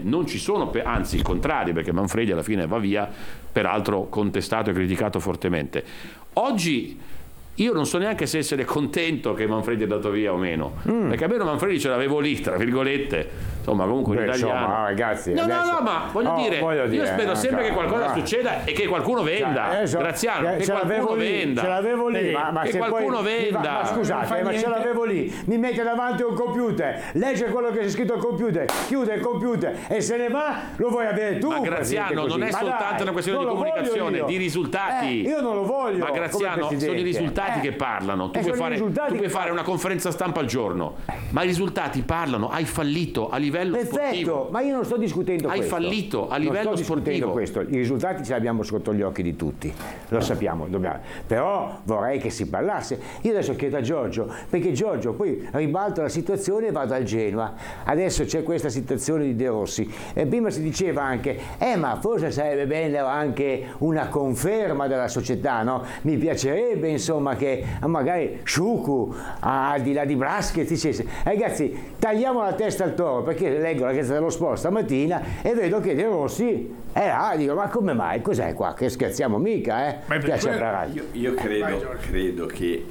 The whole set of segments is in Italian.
non ci sono, anzi il contrario, perché Manfredi alla fine va via, peraltro contestato e criticato fortemente. Oggi io non so neanche se essere contento che Manfredi è andato via o meno, perché almeno Manfredi ce l'avevo lì, tra virgolette, insomma, comunque un italiano. Insomma, ragazzi, no, ma voglio dire, io spero sempre che qualcosa succeda e che qualcuno venda. Graziano, che qualcuno venda. Ce l'avevo lì, ma che se qualcuno venda. Ma scusate, ma ce l'avevo lì, mi mette davanti un computer, legge quello che c'è scritto al computer, chiude il computer e se ne va, lo vuoi avere tu. Ma Graziano, non è soltanto una questione di comunicazione, di risultati. Io non lo voglio. Ma Graziano, sono i risultati che parlano. Tu puoi fare una conferenza stampa al giorno, ma i risultati parlano. Hai fallito a livello sportivo. Ma io non sto discutendo questo. Hai fallito a livello sportivo. Questo. I risultati ce li abbiamo sotto gli occhi di tutti, lo sappiamo, però vorrei che si parlasse. Io adesso chiedo a Giorgio, perché Giorgio poi ribalta la situazione e vado al Genoa. Adesso c'è questa situazione di De Rossi e prima si diceva anche ma forse sarebbe bene anche una conferma della società, no? Mi piacerebbe insomma che magari Sciucu al di là di Braschi dicesse ragazzi tagliamo la testa al toro, perché leggo la Gazzetta dello Sport stamattina e vedo che De Rossi è là, dico ma come mai, cos'è qua, che scherziamo mica piace a radio. Io credo che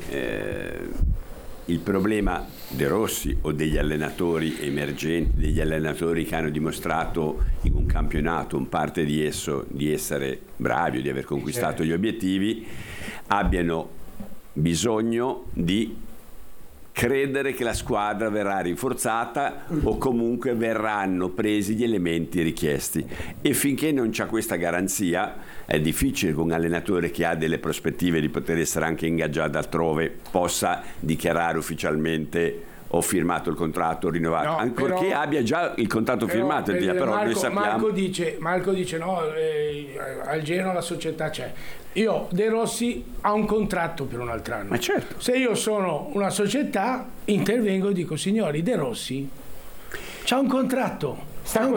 il problema De Rossi o degli allenatori emergenti, degli allenatori che hanno dimostrato in un campionato, in parte di esso, di essere bravi o di aver conquistato gli obiettivi, abbiano bisogno di credere che la squadra verrà rinforzata o comunque verranno presi gli elementi richiesti, e finché non c'è questa garanzia è difficile che un allenatore che ha delle prospettive di poter essere anche ingaggiato altrove possa dichiarare ufficialmente ho firmato il contratto rinnovato, ancorché abbia già il contratto firmato. Però noi sappiamo. Marco dice no, al Genoa la società c'è. De Rossi ha un contratto per un altro anno. Ma certo. Se io sono una società, intervengo e dico signori, De Rossi c'ha un contratto. Sta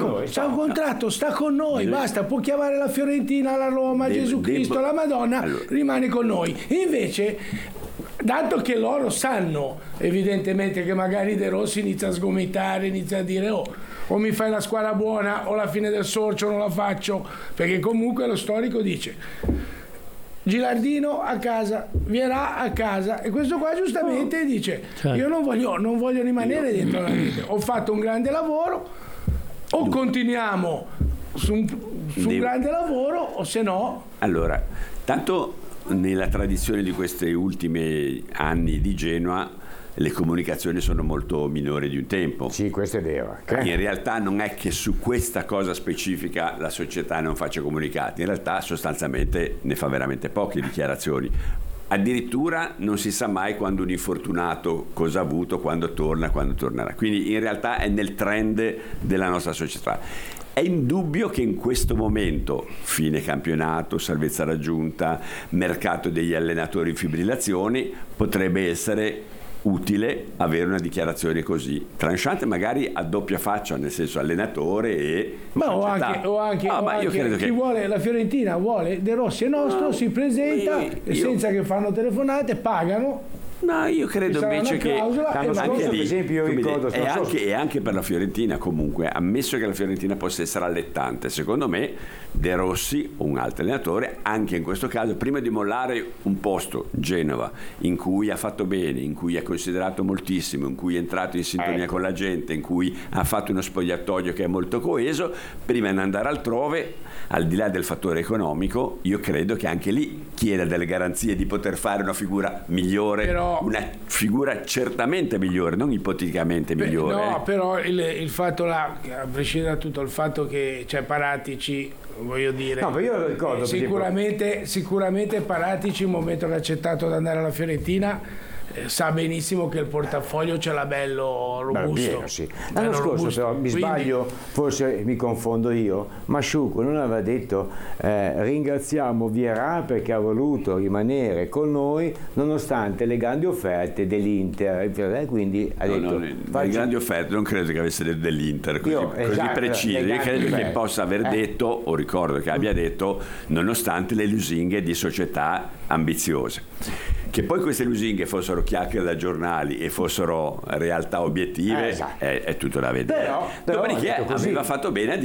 con noi, basta, può chiamare la Fiorentina, la Roma, Gesù Cristo, la Madonna, rimane con noi. Invece, dato che loro sanno evidentemente che magari De Rossi inizia a sgomitare, inizia a dire o mi fai la squadra buona o la fine del sorcio non la faccio, perché comunque lo storico dice Gilardino a casa, Vierà a casa, e questo qua giustamente dice io non voglio rimanere dentro la rete, ho fatto un grande lavoro, o continuiamo su un grande lavoro o se no. Allora, tanto nella tradizione di questi ultimi anni di Genoa le comunicazioni sono molto minori di un tempo. Sì, questo è vero. In realtà non è che su questa cosa specifica la società non faccia comunicati, in realtà sostanzialmente ne fa veramente poche dichiarazioni. Addirittura non si sa mai quando un infortunato cosa ha avuto, quando tornerà. Quindi in realtà è nel trend della nostra società. È indubbio che in questo momento, fine campionato, salvezza raggiunta, mercato degli allenatori in fibrillazioni, potrebbe essere utile avere una dichiarazione così tranchante, magari a doppia faccia, nel senso allenatore e io credo chi vuole la Fiorentina vuole De Rossi è nostro, si presenta senza che fanno telefonate, pagano. No, io credo invece che per esempio anche per la Fiorentina, comunque, ammesso che la Fiorentina possa essere allettante, secondo me De Rossi o un altro allenatore, anche in questo caso, prima di mollare un posto, Genova, in cui ha fatto bene, in cui ha considerato moltissimo, in cui è entrato in sintonia con la gente, in cui ha fatto uno spogliatoio che è molto coeso, prima di andare altrove, al di là del fattore economico, io credo che anche lì chieda delle garanzie di poter fare una figura migliore, una figura certamente migliore, non ipoteticamente migliore. No, però il fatto a prescindere da tutto, il fatto che c'è Paratici, voglio dire, no, io lo ricordo, sicuramente Paratici, il momento che ha accettato di andare alla Fiorentina, sa benissimo che il portafoglio ce l'ha bello robusto. Pieno, sì. L'anno scorso però mi sbaglio, forse mi confondo io, ma Sciucu non aveva detto ringraziamo Vierà perché ha voluto rimanere con noi nonostante le grandi offerte dell'Inter, quindi ha detto le grandi offerte non credo che avesse detto dell'Inter così precise. Io credo che possa aver detto, o ricordo che abbia detto, nonostante le lusinghe di società ambiziose. Che poi queste lusinghe fossero chiacchiere da giornali e fossero realtà obiettive è tutto da vedere. Però dopodiché aveva fatto bene a